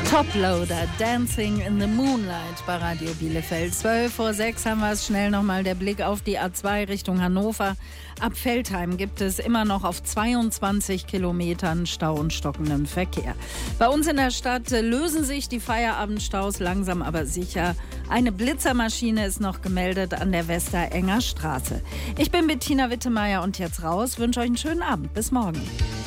Toploader, Dancing in the Moonlight bei Radio Bielefeld. 5:12 haben wir es. Schnell nochmal der Blick auf die A2 Richtung Hannover. Ab Veltheim gibt es immer noch auf 22 Kilometern Stau und stockenden Verkehr. Bei uns in der Stadt lösen sich die Feierabendstaus langsam aber sicher. Eine Blitzermaschine ist noch gemeldet an der Westerenger Straße. Ich bin Bettina Wittemeier und jetzt raus. Wünsche euch einen schönen Abend. Bis morgen.